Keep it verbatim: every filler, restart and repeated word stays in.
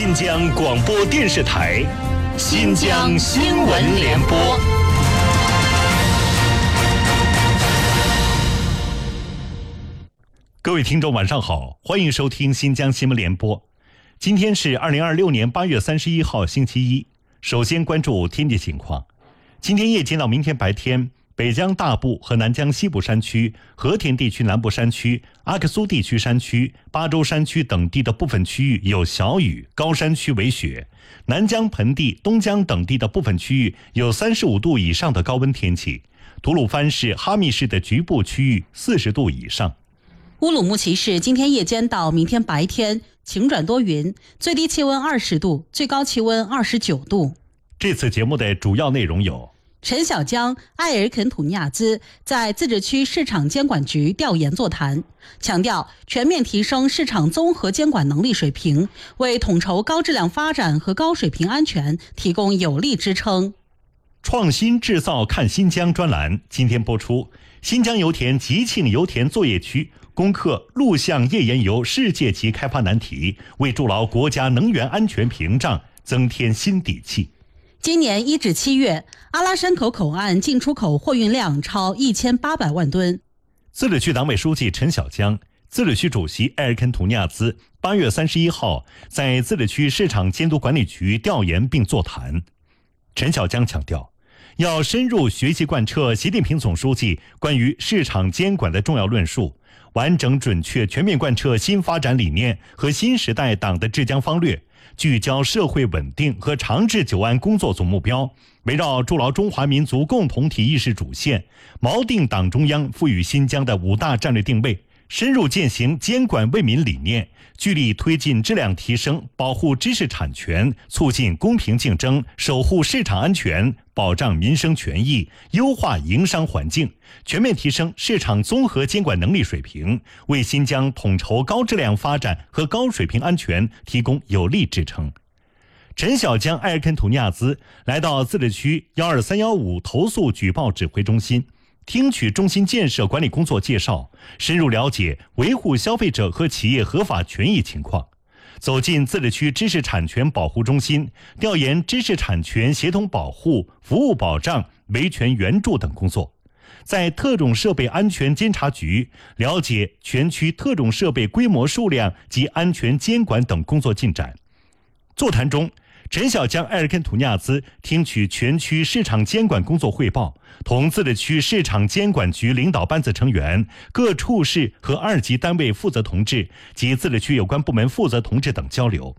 新疆广播电视台新疆新闻联播。各位听众晚上好，欢迎收听新疆新闻联播。今天是二零二六年八月三十一号星期一。首先关注天气情况。今天夜间到明天白天，北疆大部和南疆西部山区、和田地区南部山区、阿克苏地区山区、巴州山区等地的部分区域有小雨，高山区为雪。南疆盆地、东疆等地的部分区域有三十五度以上的高温天气。吐鲁番市、哈密市的局部区域四十度以上。 乌鲁木齐市今天夜间到明天白天晴转多云，最低气温二十度，最高气温二十九度。 这次节目的主要内容有： 陈小江、埃尔肯土尼亚兹在自治区市场监管局调研座谈，强调全面提升市场综合监管能力水平，为统筹高质量发展和高水平安全提供有力支撑。 创新制造看新疆专栏今天播出，新疆油田吉庆油田作业区攻克陆相页岩油世界级开发难题，为筑牢国家能源安全屏障增添新底气。 今年一至七月，阿拉山口口岸进出口货运量超一千八百万吨。 自治区党委书记陈小江、自治区主席埃尔肯土尼亚兹八月三十一号在自治区市场监督管理局调研并座谈。陈小江强调，要深入学习贯彻习近平总书记关于市场监管的重要论述，完整准确全面贯彻新发展理念和新时代党的治疆方略，聚焦社会稳定和长治久安工作总目标，围绕筑牢中华民族共同体意识主线，锚定党中央赋予新疆的五大战略定位，深入践行监管为民理念，聚力推进质量提升，保护知识产权，促进公平竞争，守护市场安全，保障民生权益，优化营商环境，全面提升市场综合监管能力水平，为新疆统筹高质量发展和高水平安全提供有力支撑。陈小江、埃尔肯土尼亚兹来到自治区一二三一五投诉举报指挥中心，听取中心建设管理工作介绍，深入了解维护消费者和企业合法权益情况，走进自治区知识产权保护中心，调研知识产权协同保护、服务保障、维权援助等工作。在特种设备安全监察局了解全区特种设备规模数量及安全监管等工作进展。座谈中，陈小江、埃尔肯土尼亚兹听取全区市场监管工作汇报，同自治区市场监管局领导班子成员、各处室和二级单位负责同志及自治区有关部门负责同志等交流。